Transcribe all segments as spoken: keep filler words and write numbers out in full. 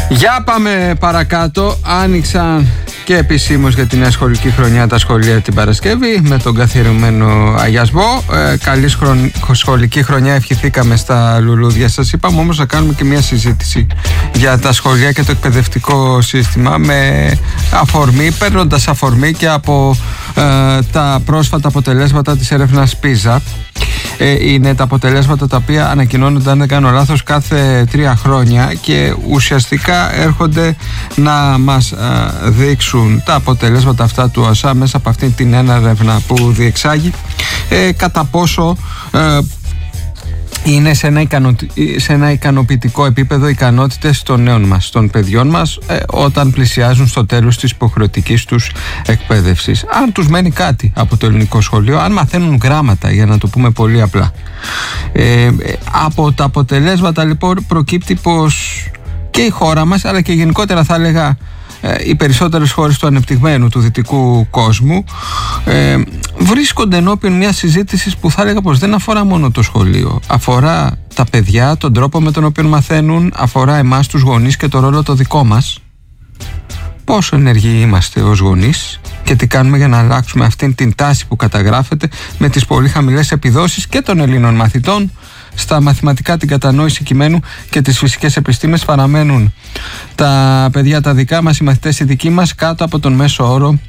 Για πάμε παρακάτω. Άνοιξαν και επισήμως για την νέα σχολική χρονιά τα σχολεία την Παρασκευή με τον καθιερωμένο αγιασμό. Ε, καλή σχολ... σχολική χρονιά ευχηθήκαμε στα λουλούδια. Σας είπαμε όμως να κάνουμε και μια συζήτηση για τα σχολεία και το εκπαιδευτικό σύστημα με αφορμή, παίρνοντας αφορμή και από ε, τα πρόσφατα αποτελέσματα της έρευνας πίζα. Ε, είναι τα αποτελέσματα τα οποία ανακοινώνονται, αν δεν κάνω λάθος, κάθε τρία χρόνια και ουσιαστικά έρχονται να μας α, δείξουν τα αποτελέσματα αυτά του ΟΣΑ μέσα από αυτή την έρευνα που διεξάγει, ε, κατά πόσο ε, είναι σε ένα, ικανο... σε ένα ικανοποιητικό επίπεδο ικανότητες των νέων μας, των παιδιών μας, ε, όταν πλησιάζουν στο τέλος της υποχρεωτικής τους εκπαίδευσης. Αν τους μένει κάτι από το ελληνικό σχολείο, αν μαθαίνουν γράμματα, για να το πούμε πολύ απλά. Ε, από τα αποτελέσματα λοιπόν προκύπτει πως και η χώρα μας, αλλά και γενικότερα θα έλεγα οι περισσότερες χώρες του ανεπτυγμένου, του δυτικού κόσμου, ε, βρίσκονται ενώπιον μια συζήτηση που θα έλεγα πως δεν αφορά μόνο το σχολείο. Αφορά τα παιδιά, τον τρόπο με τον οποίο μαθαίνουν, αφορά εμάς τους γονείς και το ρόλο το δικό μας. Πόσο ενεργοί είμαστε ως γονείς και τι κάνουμε για να αλλάξουμε αυτήν την τάση που καταγράφεται με τις πολύ χαμηλές επιδόσεις και των Ελλήνων μαθητών στα μαθηματικά, την κατανόηση κειμένου και τις φυσικές επιστήμες. Παραμένουν τα παιδιά τα δικά μας, οι μαθητές οι δικοί μας, κάτω από τον μέσο όρο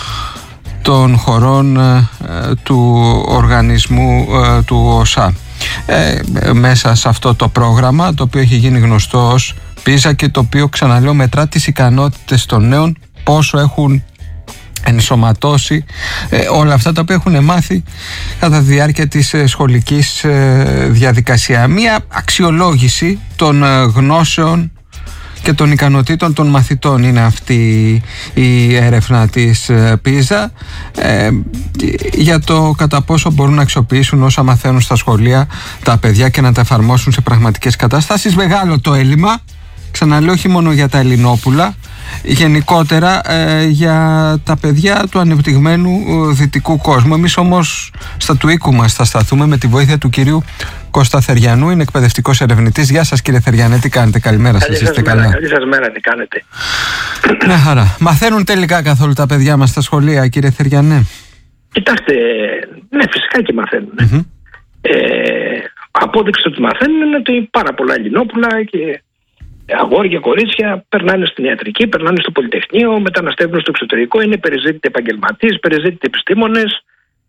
των χωρών ε, του οργανισμού ε, του ΟΣΑ. Ε, μέσα σε αυτό το πρόγραμμα, το οποίο έχει γίνει γνωστό ως πίζα και το οποίο, ξαναλέω, μετρά τις ικανότητες των νέων, πόσο έχουν ενσωματώσει ε, όλα αυτά τα οποία έχουν μάθει κατά τη διάρκεια της ε, σχολικής ε, διαδικασία. Μία αξιολόγηση των ε, γνώσεων και των ικανοτήτων των μαθητών είναι αυτή η έρευνα της ε, πίζα, ε, για το κατά πόσο μπορούν να αξιοποιήσουν όσα μαθαίνουν στα σχολεία τα παιδιά και να τα εφαρμόσουν σε πραγματικές καταστάσεις. Μεγάλο το έλλειμμα, ξαναλέω, όχι μόνο για τα Ελληνόπουλα, γενικότερα ε, για τα παιδιά του ανεπτυγμένου ε, δυτικού κόσμου. Εμείς όμως στα του οίκου μας θα σταθούμε με τη βοήθεια του κυρίου Κώστα Θεριανού, είναι εκπαιδευτικός ερευνητής. Γεια σας, κύριε Θεριανέ, τι κάνετε? Καλημέρα σας, καλή είστε σας καλά? Μέρα, καλή σας μέρα, τι κάνετε? Ναι, χαρά. Μαθαίνουν τελικά καθόλου τα παιδιά μας στα σχολεία, κύριε Θεριανέ? Κοιτάξτε, ναι, φυσικά και μαθαίνουν. Mm-hmm. Ε, απόδειξη ότι μαθαίνουν είναι ότι πάρα πολλά Ελληνόπουλα και αγόρια, κορίτσια περνάνε στην ιατρική, περνάνε στο πολυτεχνείο, μεταναστεύουν στο εξωτερικό, είναι περιζήτητοι επαγγελματίες, περιζήτητοι επιστήμονες.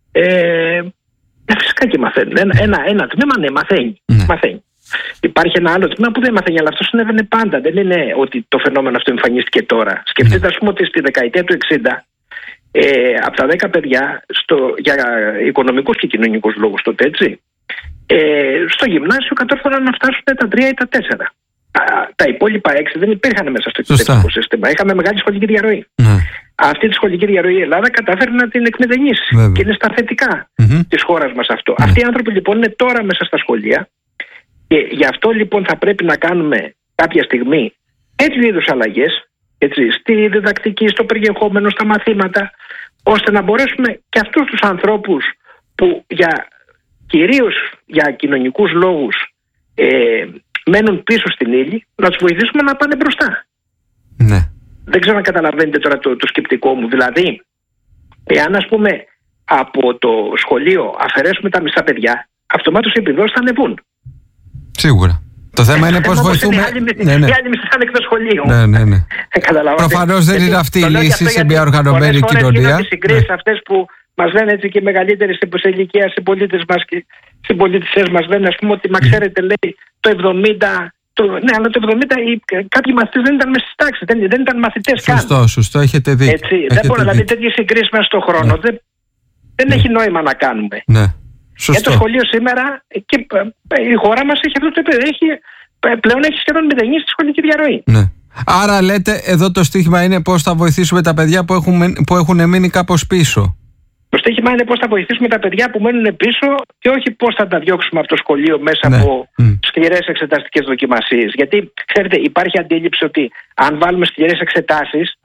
Ε, φυσικά και μαθαίνουν. Ένα, ένα, ένα τμήμα, ναι, μαθαίνει. Mm. μαθαίνει. Υπάρχει ένα άλλο τμήμα που δεν μαθαίνει, αλλά αυτό συνέβαινε πάντα. Δεν είναι ότι το φαινόμενο αυτό εμφανίστηκε τώρα. Σκεφτείτε, ας πούμε, ότι στη δεκαετία του εξήντα, ε, από τα δέκα παιδιά, στο, για οικονομικούς και κοινωνικούς λόγους τότε, έτσι, ε, στο γυμνάσιο κατόρθωναν να φτάσουν τα τρία ή τα τέσσερα. Τα υπόλοιπα έξι δεν υπήρχαν μέσα στο εκπαιδευτικό σύστημα. Είχαμε μεγάλη σχολική διαρροή. Ναι. Αυτή τη σχολική διαρροή η Ελλάδα κατάφερε να την εκμηδενήσει. Βέβαια. Και είναι στα θετικά mm-hmm. της χώρας μας αυτό. Ναι. Αυτοί οι άνθρωποι λοιπόν είναι τώρα μέσα στα σχολεία και γι' αυτό λοιπόν θα πρέπει να κάνουμε κάποια στιγμή τέτοιου είδους αλλαγές, έτσι, στη διδακτική, στο περιεχόμενο, στα μαθήματα, ώστε να μπορέσουμε και αυτούς τους ανθρώπους που για, κυρίως για κοινωνικούς λόγους ε, μένουν πίσω στην ύλη, να τους βοηθήσουμε να πάνε μπροστά. Ναι. Δεν ξέρω αν καταλαβαίνετε τώρα το, το σκεπτικό μου. Δηλαδή, εάν ας πούμε από το σχολείο αφαιρέσουμε τα μισά παιδιά, αυτομάτως οι επιδόσεις θα ανεβούν. Σίγουρα. Το θέμα είναι πώς βοηθούμε. Οι άλλοι, ναι, ναι. μισοί θα είναι εκτός σχολείου. Ναι, ναι, ναι. Προφανώς δεν είναι αυτή η λύση σε μια οργανωμένη κοινωνία. Είναι συγκρίσεις ναι. αυτές που μας λένε έτσι και μεγαλύτεροι σε ηλικία συμπολίτες μας και συμπολίτησές μας λένε, ας πούμε, ότι μα ξέρετε, λέει, το εβδομήντα. Το, ναι, αλλά το εβδομήντα οι, κάποιοι μαθητές δεν ήταν μέσα στις τάξεις, δεν, δεν ήταν μαθητές καν. Σωστό, σωστό, έχετε δει. Έτσι, έχετε δεν μπορεί, δηλαδή τέτοιες συγκρίσεις μέσα στον χρόνο. Ναι. Δεν, δεν ναι. έχει νόημα να κάνουμε. Ναι. Σωστό. Για το σχολείο σήμερα και η χώρα μας έχει αυτό το επίπεδο. Έχει, πλέον έχει σχεδόν μηδενίσει τη σχολική διαρροή. Ναι. Άρα λέτε εδώ το στίχημα είναι πώς θα βοηθήσουμε τα παιδιά που έχουν, που έχουν μείνει κάπως πίσω. Το στίχημα είναι πώς θα βοηθήσουμε τα παιδιά που μένουν πίσω και όχι πώς θα τα διώξουμε από το σχολείο μέσα ναι. από mm. σκληρές εξεταστικές δοκιμασίες. Γιατί, ξέρετε, υπάρχει αντίληψη ότι αν βάλουμε σκληρές εξετάσεις,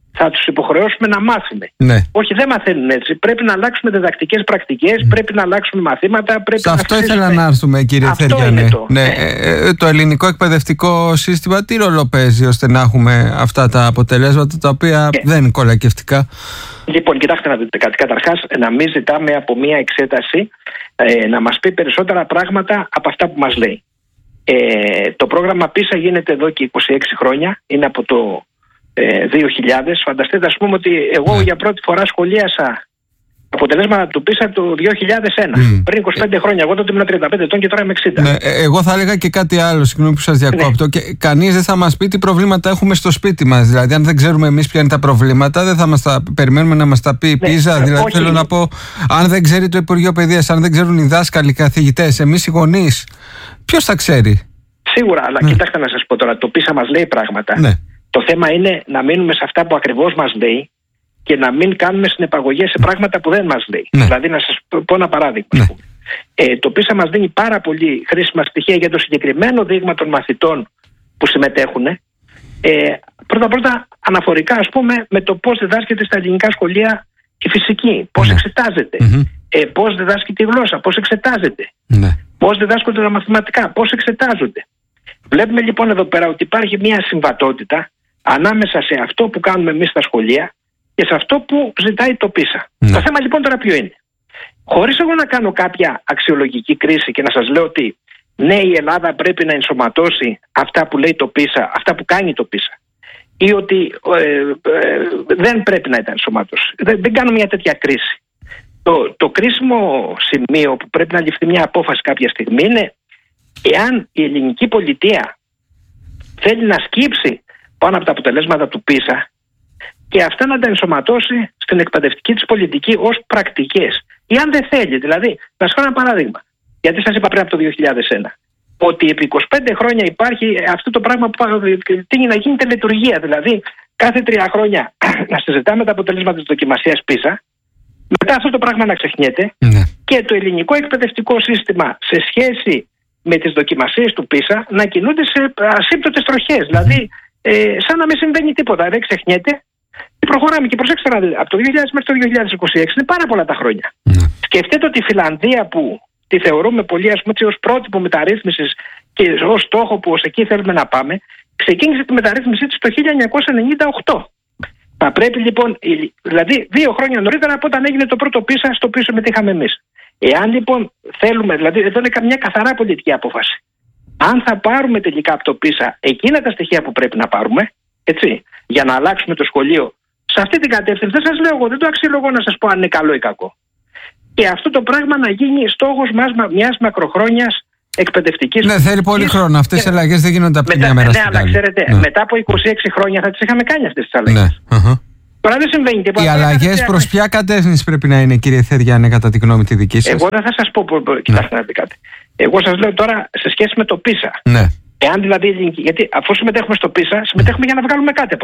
Θα τους υποχρεώσουμε να μάθουν. Ναι. Όχι, δεν μαθαίνουν έτσι. Πρέπει να αλλάξουμε διδακτικές πρακτικές, mm. πρέπει να αλλάξουμε μαθήματα. Πρέπει Σε να αυτό αυξήσουμε... ήθελα να έρθουμε, κύριε Θεριανέ. Το. Ναι. Ε, το ελληνικό εκπαιδευτικό σύστημα τι ρόλο παίζει ώστε να έχουμε αυτά τα αποτελέσματα τα οποία yeah. δεν είναι κολακευτικά? Λοιπόν, κοιτάξτε να δείτε κάτι. Καταρχάς, να μην ζητάμε από μία εξέταση ε, να μας πει περισσότερα πράγματα από αυτά που μας λέει. Ε, το πρόγραμμα πίσα γίνεται εδώ και είκοσι έξι χρόνια. Είναι από το ε, δύο χιλιάδες. Φανταστείτε, ας πούμε, ότι εγώ ναι. για πρώτη φορά σχολίασα αποτελέσματα του πίσα το δύο χιλιάδες ένα. Mm. Πριν είκοσι πέντε χρόνια. Εγώ τότε ήμουν τριάντα πέντε ετών και τώρα είμαι εξήντα. Ναι, εγώ θα έλεγα και κάτι άλλο, συγγνώμη που σας διακόπτω. Ναι. Και κανείς δεν θα μας πει τι προβλήματα έχουμε στο σπίτι μας. Δηλαδή, αν δεν ξέρουμε εμείς ποια είναι τα προβλήματα, δεν θα μας τα περιμένουμε να μας τα πει η ναι, πίζα. Δηλαδή, όχι. Θέλω να πω, αν δεν ξέρει το Υπουργείο Παιδείας, αν δεν ξέρουν οι δάσκαλοι, οι καθηγητές, εμείς οι γονείς, ποιος θα ξέρει? Σίγουρα, αλλά ναι. κοιτάξτε να σας πω τώρα, το πίσα μας λέει πράγματα. Ναι. Το θέμα είναι να μείνουμε σε αυτά που ακριβώς μας λέει και να μην κάνουμε συνεπαγωγές σε πράγματα που δεν μας λέει. Ναι. Δηλαδή, να σας πω ένα παράδειγμα. Ναι. Ε, το πίσα μας δίνει πάρα πολύ χρήσιμα στοιχεία για το συγκεκριμένο δείγμα των μαθητών που συμμετέχουν. Ε, Πρώτα-πρώτα, αναφορικά, ας πούμε, με το πώς διδάσκεται στα ελληνικά σχολεία η φυσική, πώς ναι. εξετάζεται, mm-hmm. ε, πώς διδάσκεται η γλώσσα, πώς εξετάζεται, ναι. πώς διδάσκονται τα μαθηματικά, πώς εξετάζονται. Βλέπουμε λοιπόν εδώ πέρα ότι υπάρχει μια συμβατότητα ανάμεσα σε αυτό που κάνουμε εμείς στα σχολεία και σε αυτό που ζητάει το πίσα. Ναι. Το θέμα λοιπόν τώρα ποιο είναι? Χωρίς εγώ να κάνω κάποια αξιολογική κρίση και να σας λέω ότι ναι, η Ελλάδα πρέπει να ενσωματώσει αυτά που λέει το πίσα, αυτά που κάνει το πίσα, ή ότι ε, ε, δεν πρέπει να τα ενσωματώσει. Δεν, δεν κάνω μια τέτοια κρίση. Το, το κρίσιμο σημείο που πρέπει να ληφθεί μια απόφαση κάποια στιγμή είναι εάν η ελληνική πολιτεία θέλει να σκύψει πάνω από τα αποτελέσματα του πίσα και αυτά να τα ενσωματώσει στην εκπαιδευτική της πολιτική ως πρακτικές. Ή αν δεν θέλει, δηλαδή, να σας πω ένα παράδειγμα, γιατί σας είπα πριν από το δύο χιλιάδες ένα, ότι επί είκοσι πέντε χρόνια υπάρχει αυτό το πράγμα που τείνει να γίνεται λειτουργία. Δηλαδή, κάθε τρία χρόνια να συζητάμε τα αποτελέσματα της δοκιμασίας πίσα, μετά αυτό το πράγμα να ξεχνιέται ναι. και το ελληνικό εκπαιδευτικό σύστημα σε σχέση με τις δοκιμασίες του πίσα να κινούνται σε ασύμπτωτες τροχές. Mm-hmm. Δηλαδή, ε, σαν να μην συμβαίνει τίποτα, δεν ξεχνιέται. Και προχωράμε και προσέξτε να δείτε, από το δύο χιλιάδες μέχρι το δύο χιλιάδες είκοσι έξι είναι πάρα πολλά τα χρόνια. Mm. Σκεφτείτε ότι η Φιλανδία που τη θεωρούμε πολύ ας πούμε ως πρότυπο μεταρρύθμισης και ως στόχο που ως εκεί θέλουμε να πάμε, ξεκίνησε τη μεταρρύθμισή της το χίλια εννιακόσια ενενήντα οκτώ. Θα πρέπει λοιπόν, δηλαδή δύο χρόνια νωρίτερα από όταν έγινε το πρώτο πίσα στο οποίο συμμετείχαμε εμείς. Εάν λοιπόν θέλουμε, δηλαδή εδώ είναι μια καθαρά πολιτική απόφαση. Αν θα πάρουμε τελικά από το πίσα εκείνα τα στοιχεία που πρέπει να πάρουμε, έτσι, για να αλλάξουμε το σχολείο σε αυτή την κατεύθυνση, δεν σας λέω εγώ, δεν το αξιολογώ να σας πω αν είναι καλό ή κακό. Και αυτό το πράγμα να γίνει στόχος μας μιας μακροχρόνιας εκπαιδευτικής. Ναι, θέλει πολύ και... χρόνο. Αυτές οι αλλαγές δεν γίνονται από τη μια μέρα στην άλλη. Ναι, αλλά ξέρετε, ναι. μετά από είκοσι έξι χρόνια θα τις είχαμε κάνει αυτές τις αλλαγές. Ναι. Uh-huh. Τώρα δεν συμβαίνει τίποτα. Οι αλλαγές προς ποια κατεύθυνση πρέπει να είναι, κύριε Θεριανέ, κατά τη γνώμη τη δική σας? Εγώ δεν θα σας πω, κοιτάξτε να δείτε κάτι. Εγώ σας λέω τώρα σε σχέση με το πίσα. Ναι. Εάν δηλαδή, γιατί αφού συμμετέχουμε στο πίσα, συμμετέχουμε για να βγάλουμε κάτι από